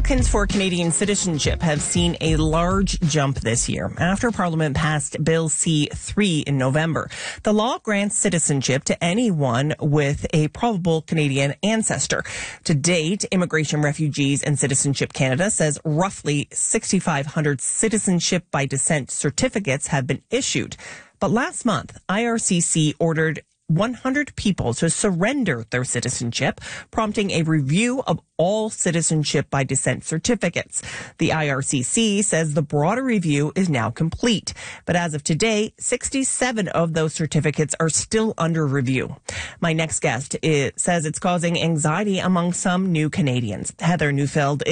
Applicants for Canadian citizenship have seen a large jump this year after Parliament passed Bill C-3 in November. The law grants citizenship to anyone with a probable Canadian ancestor. To date, Immigration, Refugees and Citizenship Canada says roughly 6,500 citizenship by descent certificates have been issued. But last month, IRCC ordered 100 people to surrender their citizenship, prompting a review of all citizenship by descent certificates. The IRCC says the broader review is now complete. But as of today, 67 of those certificates are still under review. My next guest says it's causing anxiety among some new Canadians. Heather Neufeld